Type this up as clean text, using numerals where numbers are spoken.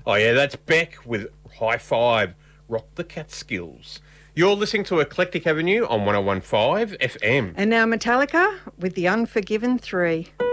Oh, yeah, that's Beck with High Five, Rock the Catskills. You're listening to Eclectic Avenue on 101.5 FM. And now Metallica with The Unforgiven 3.